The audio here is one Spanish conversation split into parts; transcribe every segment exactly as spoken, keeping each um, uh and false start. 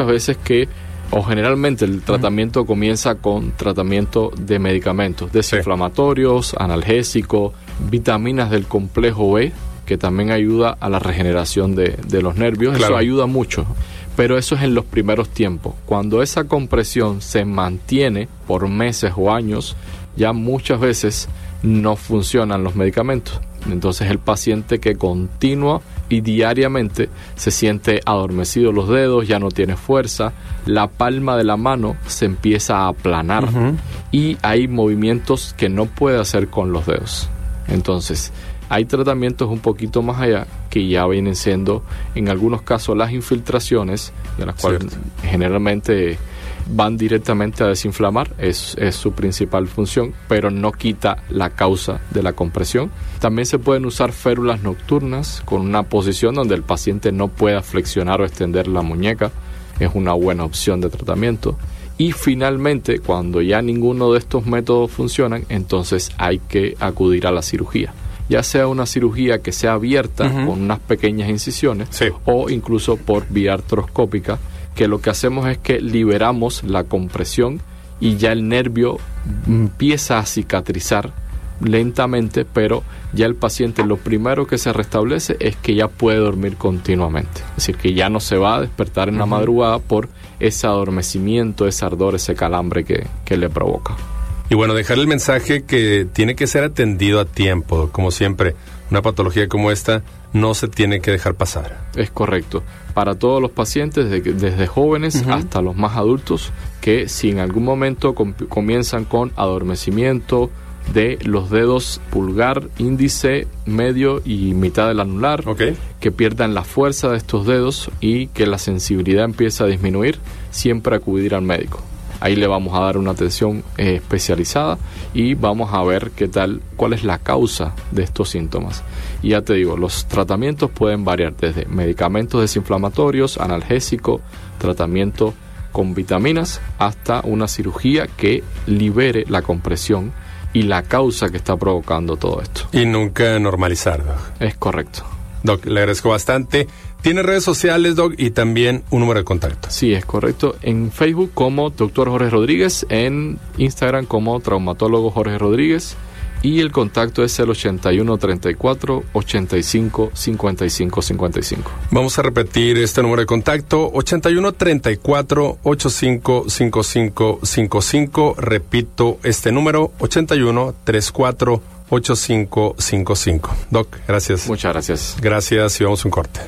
veces que, o generalmente el tratamiento uh-huh. comienza con tratamiento de medicamentos, desinflamatorios, sí. analgésicos, vitaminas del complejo B, que también ayuda a la regeneración de, de los nervios. Claro. Eso ayuda mucho, pero eso es en los primeros tiempos. Cuando esa compresión se mantiene por meses o años, ya muchas veces no funcionan los medicamentos. Entonces el paciente que continua y diariamente se siente adormecido los dedos, ya no tiene fuerza, la palma de la mano se empieza a aplanar uh-huh. y hay movimientos que no puede hacer con los dedos. Entonces hay tratamientos un poquito más allá que ya vienen siendo, en algunos casos, las infiltraciones, de las cuales Cierto. generalmente van directamente a desinflamar, es, es su principal función, pero no quita la causa de la compresión. También se pueden usar férulas nocturnas con una posición donde el paciente no pueda flexionar o extender la muñeca. Es una buena opción de tratamiento. Y finalmente, cuando ya ninguno de estos métodos funcionan, entonces hay que acudir a la cirugía. Ya sea una cirugía que sea abierta uh-huh. con unas pequeñas incisiones sí. o incluso por vía artroscópica, que lo que hacemos es que liberamos la compresión y ya el nervio empieza a cicatrizar lentamente, pero ya el paciente lo primero que se restablece es que ya puede dormir continuamente. Es decir, que ya no se va a despertar en uh-huh. la madrugada por ese adormecimiento, ese ardor, ese calambre que, que le provoca. Y bueno, dejar el mensaje que tiene que ser atendido a tiempo, como siempre. Una patología como esta no se tiene que dejar pasar. Es correcto. Para todos los pacientes, desde, desde jóvenes uh-huh. hasta los más adultos, que si en algún momento com- comienzan con adormecimiento de los dedos pulgar, índice, medio y mitad del anular, okay. que pierdan la fuerza de estos dedos y que la sensibilidad empiece a disminuir, siempre acudir al médico. Ahí le vamos a dar una atención eh, especializada y vamos a ver qué tal, cuál es la causa de estos síntomas. Y ya te digo, los tratamientos pueden variar desde medicamentos desinflamatorios, analgésico, tratamiento con vitaminas, hasta una cirugía que libere la compresión y la causa que está provocando todo esto. Y nunca normalizar, Doc. Es correcto. Doc, le agradezco bastante. ¿Tiene redes sociales, Doc, y también un número de contacto? Sí, es correcto. En Facebook como doctor Jorge Rodríguez, en Instagram como traumatólogo Jorge Rodríguez, y el contacto es el ochenta y uno treinta y cuatro ochenta y cinco cincuenta y cinco cincuenta y cinco. Vamos a repetir este número de contacto: ochenta y uno treinta y cuatro ochenta y cinco cincuenta y cinco cincuenta y cinco. Repito este número: ochenta y uno treinta y cuatro ochenta y cinco cincuenta y cinco. Doc, gracias. Muchas gracias. Gracias y vamos a un corte.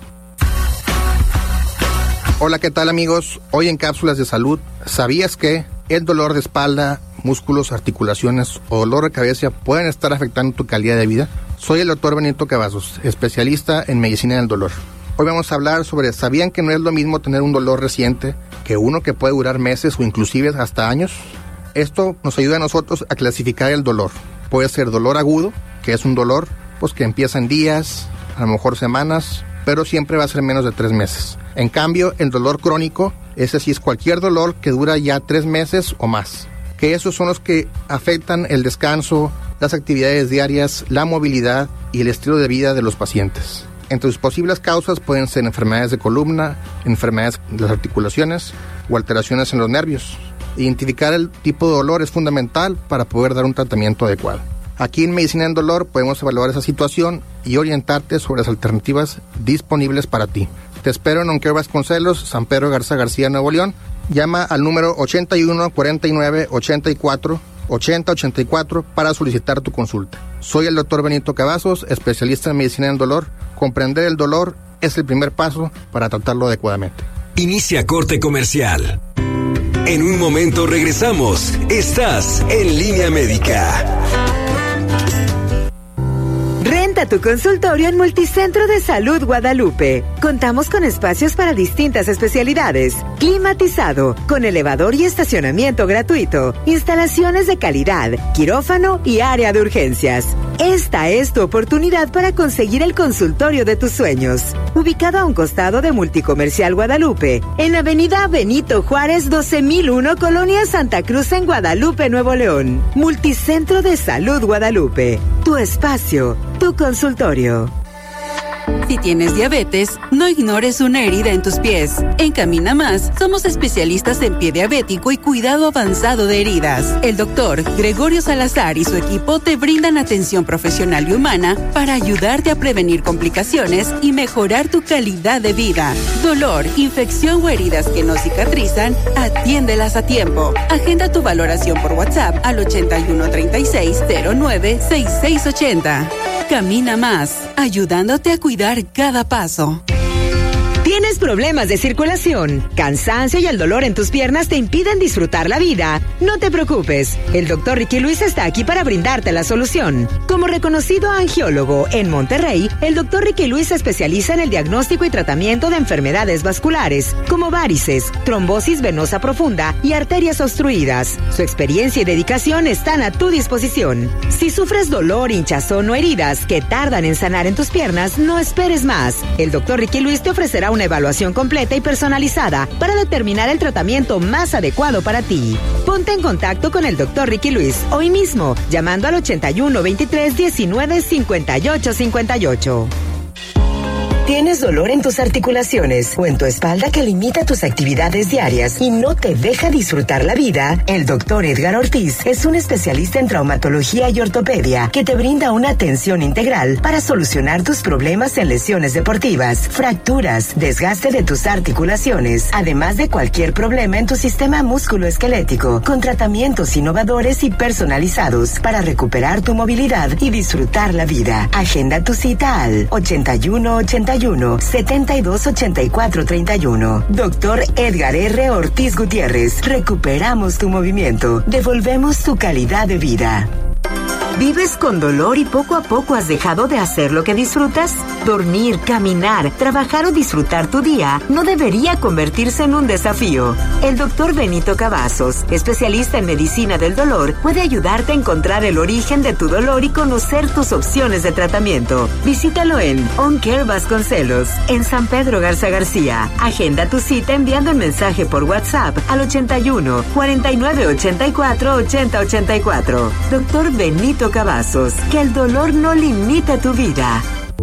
Hola, ¿qué tal, amigos? Hoy en Cápsulas de Salud, ¿sabías que el dolor de espalda, músculos, articulaciones o dolor de cabeza pueden estar afectando tu calidad de vida? Soy el doctor Benito Cavazos, especialista en medicina del dolor. Hoy vamos a hablar sobre, ¿sabían que no es lo mismo tener un dolor reciente que uno que puede durar meses o inclusive hasta años? Esto nos ayuda a nosotros a clasificar el dolor. Puede ser dolor agudo, que es un dolor pues que empieza en días, a lo mejor semanas, pero siempre va a ser menos de tres meses. En cambio, el dolor crónico, ese sí es cualquier dolor que dura ya tres meses o más. Que esos son los que afectan el descanso, las actividades diarias, la movilidad y el estilo de vida de los pacientes. Entre sus posibles causas pueden ser enfermedades de columna, enfermedades de las articulaciones o alteraciones en los nervios. Identificar el tipo de dolor es fundamental para poder dar un tratamiento adecuado. Aquí en Medicina del Dolor podemos evaluar esa situación y orientarte sobre las alternativas disponibles para ti. Te espero en Onquero Vasconcelos, San Pedro Garza García, Nuevo León. Llama al número ochenta y uno cuarenta y nueve ochenta y cuatro ochenta ochenta y cuatro para solicitar tu consulta. Soy el doctor Benito Cavazos, especialista en medicina del dolor. Comprender el dolor es el primer paso para tratarlo adecuadamente. Inicia corte comercial. En un momento regresamos. Estás en Línea Médica. Renta tu consultorio en Multicentro de Salud Guadalupe. Contamos con espacios para distintas especialidades, climatizado, con elevador y estacionamiento gratuito, instalaciones de calidad, quirófano y área de urgencias. Esta es tu oportunidad para conseguir el consultorio de tus sueños. Ubicado a un costado de Multicomercial Guadalupe, en Avenida Benito Juárez doce mil uno, Colonia Santa Cruz, en Guadalupe, Nuevo León. Multicentro de Salud Guadalupe. Tu espacio, tu consultorio. Si tienes diabetes, no ignores una herida en tus pies. En Camina Más, somos especialistas en pie diabético y cuidado avanzado de heridas. El doctor Gregorio Salazar y su equipo te brindan atención profesional y humana para ayudarte a prevenir complicaciones y mejorar tu calidad de vida. Dolor, infección o heridas que no cicatrizan, atiéndelas a tiempo. Agenda tu valoración por WhatsApp al ochenta y uno treinta y seis cero nueve sesenta y seis ochenta. Camina Más, ayudándote a cuidar cada paso. ¿Tienes problemas de circulación, cansancio y el dolor en tus piernas te impiden disfrutar la vida? No te preocupes, el doctor Ricky Luis está aquí para brindarte la solución. Como reconocido angiólogo en Monterrey, el doctor Ricky Luis se especializa en el diagnóstico y tratamiento de enfermedades vasculares, como varices, trombosis venosa profunda y arterias obstruidas. Su experiencia y dedicación están a tu disposición. Si sufres dolor, hinchazón o heridas que tardan en sanar en tus piernas, no esperes más. El doctor Ricky Luis te ofrecerá una evaluación completa y personalizada para determinar el tratamiento más adecuado para ti. Ponte en contacto con el doctor Ricky Luis hoy mismo, llamando al ochenta y uno veintitrés diecinueve cincuenta y ocho cincuenta y ocho. ¿Tienes dolor en tus articulaciones o en tu espalda que limita tus actividades diarias y no te deja disfrutar la vida? El doctor Edgar Ortiz es un especialista en traumatología y ortopedia que te brinda una atención integral para solucionar tus problemas en lesiones deportivas, fracturas, desgaste de tus articulaciones, además de cualquier problema en tu sistema musculoesquelético, con tratamientos innovadores y personalizados para recuperar tu movilidad y disfrutar la vida. Agenda tu cita al ochenta y uno ochenta y uno setenta y dos ochenta y cuatro treinta y uno. Doctor Edgar R. Ortiz Gutiérrez. Recuperamos tu movimiento. Devolvemos tu calidad de vida. ¿Vives con dolor y poco a poco has dejado de hacer lo que disfrutas? Dormir, caminar, trabajar o disfrutar tu día no debería convertirse en un desafío. El doctor Benito Cavazos, especialista en medicina del dolor, puede ayudarte a encontrar el origen de tu dolor y conocer tus opciones de tratamiento. Visítalo en On Care Vasconcelos, en San Pedro Garza García. Agenda tu cita enviando un mensaje por WhatsApp al ochenta y uno cuarenta y nueve ochenta y cuatro ochenta ochenta y cuatro. Doctor Benito Cavazos, que el dolor no limita tu vida.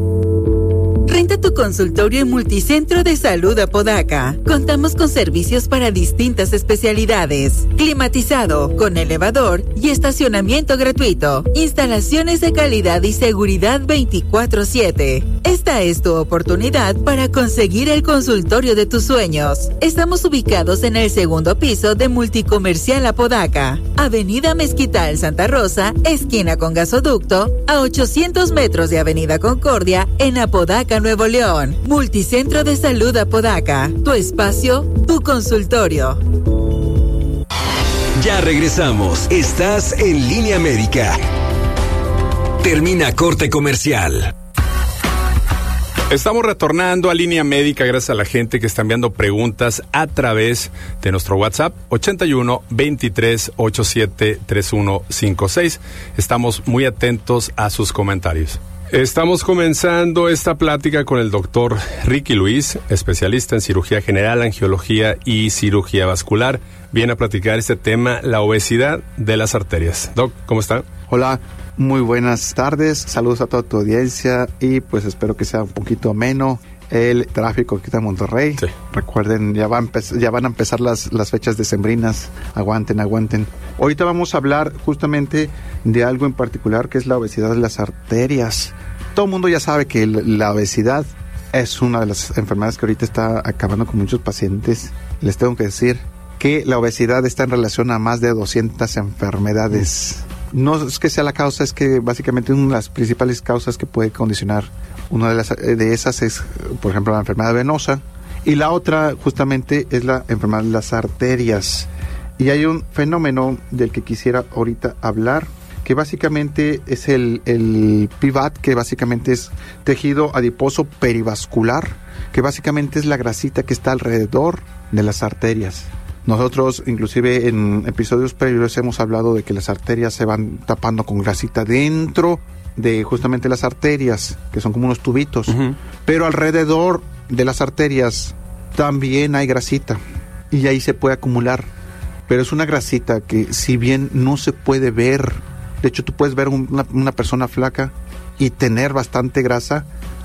Renta tu consultorio en Multicentro de Salud Apodaca. Contamos con servicios para distintas especialidades. Climatizado, con elevador y estacionamiento gratuito. Instalaciones de calidad y seguridad veinticuatro siete. Esta es tu oportunidad para conseguir el consultorio de tus sueños. Estamos ubicados en el segundo piso de Multicomercial Apodaca. Avenida Mezquital Santa Rosa, esquina con Gasoducto, a ochocientos metros de Avenida Concordia, en Apodaca, Nuevo León. Multicentro de Salud Apodaca. Tu espacio, tu consultorio. Ya regresamos. Estás en Línea Médica. Termina corte comercial. Estamos retornando a Línea Médica gracias a la gente que está enviando preguntas a través de nuestro WhatsApp ochenta y uno veintitrés ochenta y siete treinta y uno cincuenta y seis. Estamos muy atentos a sus comentarios. Estamos comenzando esta plática con el doctor Ricky Luis, especialista en cirugía general, angiología y cirugía vascular. Viene a platicar este tema, la obesidad de las arterias. Doc, ¿cómo está? Hola, muy buenas tardes. Saludos a toda tu audiencia y pues espero que sea un poquito ameno el tráfico aquí en Monterrey. Sí. Recuerden, ya, va a empe- ya van a empezar las, las fechas decembrinas. Aguanten, aguanten. Ahorita vamos a hablar justamente de algo en particular que es la obesidad de las arterias. Todo el mundo ya sabe que la obesidad es una de las enfermedades que ahorita está acabando con muchos pacientes. Les tengo que decir que la obesidad está en relación a más de doscientas enfermedades. No es que sea la causa, es que básicamente una de las principales causas que puede condicionar una de, las, de esas es, por ejemplo, la enfermedad venosa, y la otra justamente es la enfermedad de las arterias. Y hay un fenómeno del que quisiera ahorita hablar, que básicamente es el, el P V A T, que básicamente es tejido adiposo perivascular, que básicamente es la grasita que está alrededor de las arterias. Nosotros, inclusive en episodios previos, hemos hablado de que las arterias se van tapando con grasita dentro de justamente las arterias, que son como unos tubitos. Uh-huh. Pero alrededor de las arterias también hay grasita y ahí se puede acumular. Pero es una grasita que, si bien no se puede ver, de hecho tú puedes ver una, una persona flaca y tener bastante grasa,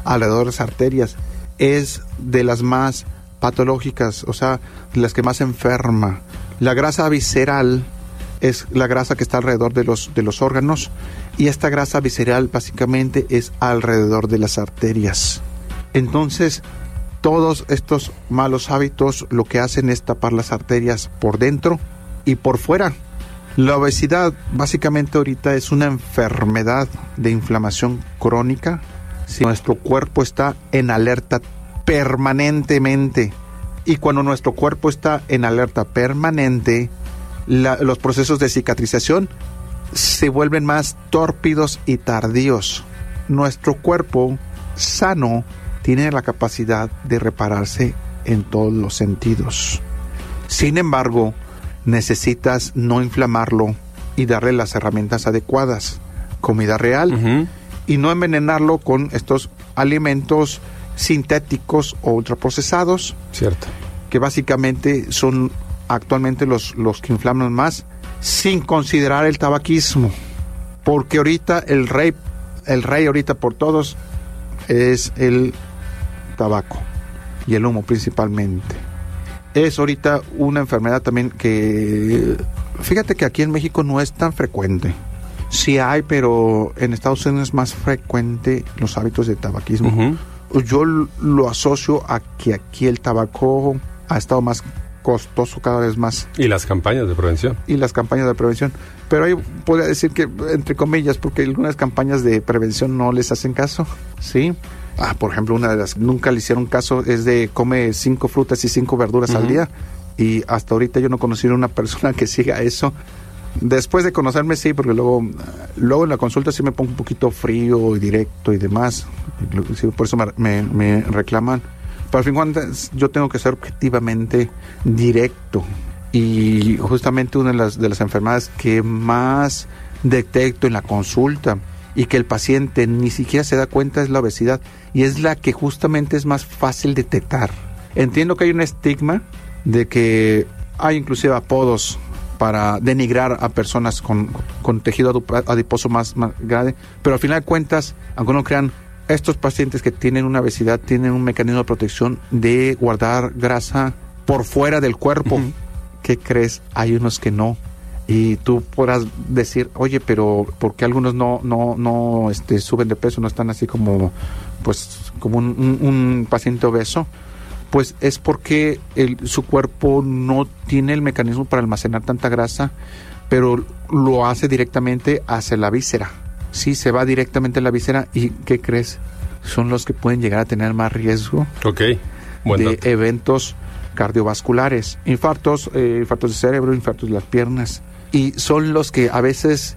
alrededor de las arterias es de las más patológicas, o sea, de las que más enferma. La grasa visceral es la grasa que está alrededor de los, de los órganos, y esta grasa visceral básicamente es alrededor de las arterias. Entonces, todos estos malos hábitos lo que hacen es tapar las arterias por dentro y por fuera. La obesidad básicamente ahorita es una enfermedad de inflamación crónica. Si nuestro cuerpo está en alerta permanentemente, y cuando nuestro cuerpo está en alerta permanente, la, los procesos de cicatrización se vuelven más tórpidos y tardíos. Nuestro cuerpo sano tiene la capacidad de repararse en todos los sentidos. Sin embargo, necesitas no inflamarlo y darle las herramientas adecuadas, comida real, uh-huh. y no envenenarlo con estos alimentos sintéticos o ultraprocesados, cierto, que básicamente son actualmente los, los que inflaman más, sin considerar el tabaquismo, porque ahorita el rey, el rey ahorita por todos es el tabaco y el humo principalmente. Es ahorita una enfermedad también que, fíjate que aquí en México no es tan frecuente. Sí hay, pero en Estados Unidos es más frecuente los hábitos de tabaquismo. Uh-huh. Yo lo asocio a que aquí el tabaco ha estado más costoso cada vez más. Y las campañas de prevención. Y las campañas de prevención. Pero ahí podría decir que, entre comillas, porque algunas campañas de prevención no les hacen caso, ¿sí? Ah, por ejemplo, una de las nunca le hicieron caso es de come cinco frutas y cinco verduras uh-huh. al día. Y hasta ahorita yo no conocí a una persona que siga eso. Después de conocerme, sí, porque luego, luego en la consulta sí me pongo un poquito frío y directo y demás. Por eso me, me, me reclaman. Pero al fin y al cabo, yo tengo que ser objetivamente directo. Y justamente una de las, de las enfermedades que más detecto en la consulta y que el paciente ni siquiera se da cuenta es la obesidad, y es la que justamente es más fácil detectar. Entiendo que hay un estigma de que hay inclusive apodos para denigrar a personas con, con tejido adiposo más, más grande, pero al final de cuentas, aunque no crean, estos pacientes que tienen una obesidad tienen un mecanismo de protección de guardar grasa por fuera del cuerpo. Uh-huh. ¿Qué crees? Hay unos que no. Y tú podrás decir, oye, pero ¿por qué algunos no no no este, suben de peso, no están así como pues como un, un, un paciente obeso? Pues es porque el, su cuerpo no tiene el mecanismo para almacenar tanta grasa, pero lo hace directamente hacia la víscera. Sí, se va directamente a la víscera. ¿Y qué crees? Son los que pueden llegar a tener más riesgo okay. Buen de dato. Eventos cardiovasculares, infartos, eh, infartos de cerebro, infartos de las piernas. Y son los que a veces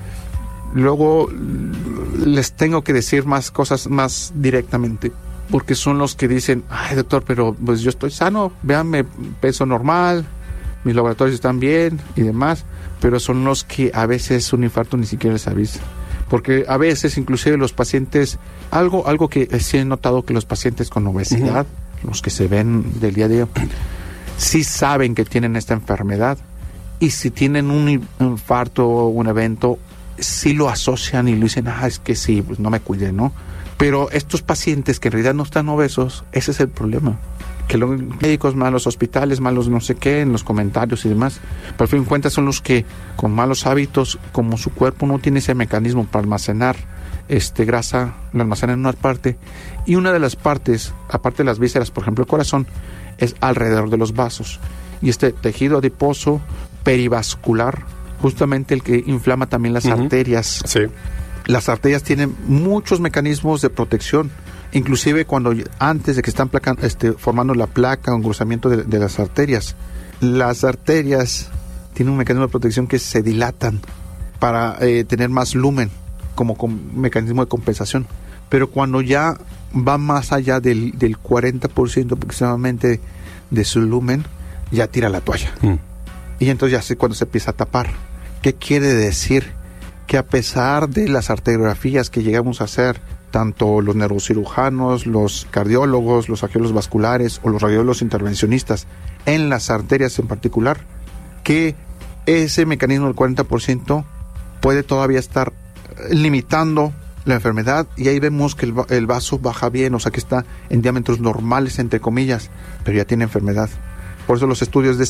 luego les tengo que decir más cosas más directamente, porque son los que dicen, ay doctor, pero pues yo estoy sano, véanme, peso normal, mis laboratorios están bien y demás, pero son los que a veces un infarto ni siquiera les avisa. Porque a veces inclusive los pacientes, algo, algo que sí he notado, que los pacientes con obesidad, uh-huh. los que se ven del día a día, sí saben que tienen esta enfermedad, y si tienen un infarto o un evento, sí lo asocian y lo dicen, ah, es que sí, pues no me cuidé, ¿no? Pero estos pacientes que en realidad no están obesos, ese es el problema. Que los médicos, malos hospitales, malos no sé qué, en los comentarios y demás, pero al fin de cuentas son los que con malos hábitos, como su cuerpo no tiene ese mecanismo para almacenar este grasa, la almacenan en una parte, y una de las partes, aparte de las vísceras, por ejemplo el corazón, es alrededor de los vasos. Y este tejido adiposo perivascular, justamente el que inflama también las uh-huh. arterias. Sí. Las arterias tienen muchos mecanismos de protección, inclusive cuando antes de que están placa, este, formando la placa o engrosamiento de, de las arterias. Las arterias tienen un mecanismo de protección que se dilatan para eh, tener más lumen, como con mecanismo de compensación. Pero cuando ya va más allá del, del cuarenta por ciento aproximadamente de su lumen, ya tira la toalla. Mm. Y entonces ya sé cuando se empieza a tapar. ¿Qué quiere decir? Que a pesar de las arteriografías que llegamos a hacer, tanto los neurocirujanos, los cardiólogos, los angiólogos vasculares o los radiólogos intervencionistas, en las arterias en particular, que ese mecanismo del cuarenta por ciento puede todavía estar limitando la enfermedad y ahí vemos que el, el vaso baja bien, o sea que está en diámetros normales, entre comillas, pero ya tiene enfermedad. Por eso los estudios de